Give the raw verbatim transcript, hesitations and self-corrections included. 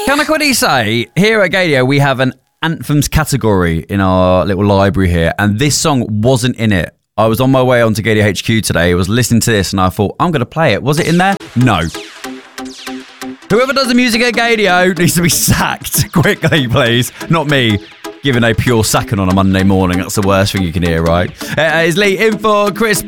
Can I quickly say, here at Gaydio, we have an anthems category in our little library here, and this song wasn't in it. I was on my way onto Gaydio H Q today, I was listening to this, and I thought, I'm going to play it. Was it in there? No. Whoever does the music at Gaydio needs to be sacked quickly, please. Not me giving a pure sacking on a Monday morning. That's the worst thing you can hear, right? Uh, it's Lee in for Chris.